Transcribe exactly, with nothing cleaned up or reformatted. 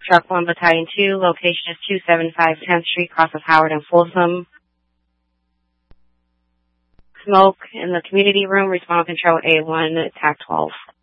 Truck one, Battalion two. Location is two seventy-five tenth Street, cross of Howard and Folsom. Smoke in the community room. Respawn control A one, T A C twelve.